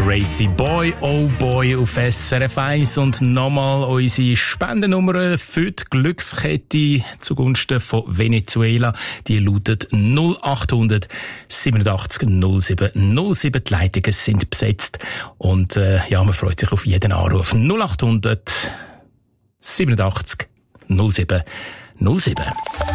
Racy Boy, oh Boy auf SRF 1 und nochmal unsere Spendennummer für die Glückskette zugunsten von Venezuela. Die lautet 0800 87 07 07. Die Leitungen sind besetzt und man freut sich auf jeden Anruf. 0800 87 07 07.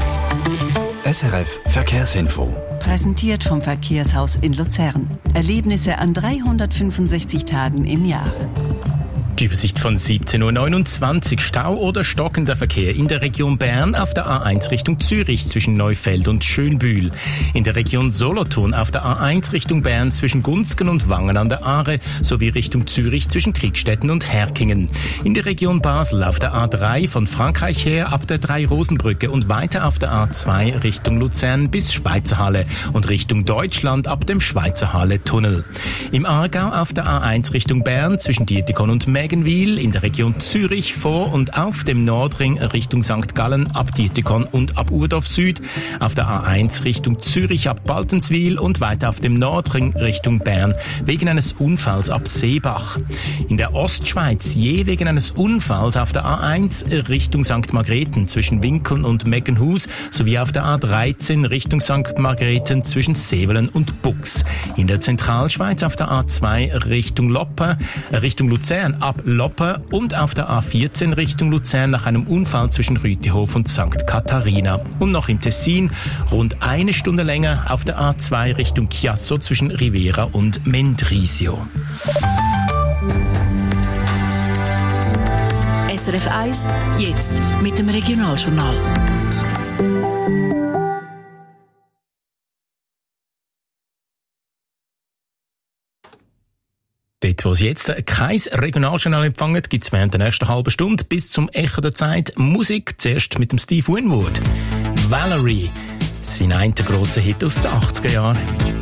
SRF Verkehrsinfo. Präsentiert vom Verkehrshaus in Luzern. Erlebnisse an 365 Tagen im Jahr. Die Übersicht von 17.29 Uhr. Stau oder stockender Verkehr in der Region Bern auf der A1 Richtung Zürich zwischen Neufeld und Schönbühl. In der Region Solothurn auf der A1 Richtung Bern zwischen Gunzgen und Wangen an der Aare sowie Richtung Zürich zwischen Kriegstetten und Herkingen. In der Region Basel auf der A3 von Frankreich her ab der Drei-Rosen-Brücke und weiter auf der A2 Richtung Luzern bis Schweizerhalle und Richtung Deutschland ab dem Schweizerhalle-Tunnel. Im Aargau auf der A1 Richtung Bern zwischen Dietikon und Mägenwil, in der Region Zürich vor und auf dem Nordring Richtung St. Gallen ab Dietikon und ab Urdorf Süd, auf der A1 Richtung Zürich ab Baltenswil und weiter auf dem Nordring Richtung Bern wegen eines Unfalls ab Seebach. In der Ostschweiz je wegen eines Unfalls auf der A1 Richtung St. Margrethen zwischen Winkeln und Meckenhus sowie auf der A13 Richtung St. Margrethen zwischen Sevelen und Bux. In der Zentralschweiz auf der A2 Richtung Richtung Luzern ab Loppe und auf der A14 Richtung Luzern nach einem Unfall zwischen Rütihof und St. Katharina. Und noch im Tessin rund eine Stunde länger auf der A2 Richtung Chiasso zwischen Rivera und Mendrisio. SRF 1, jetzt mit dem Regionaljournal. Dort, wo Sie jetzt kein Regionaljournal empfangen, gibt es während der nächsten halben Stunde bis zum Echo der Zeit Musik. Zuerst mit dem Steve Winwood. Valerie, sein einer grosser Hit aus den 80er Jahren.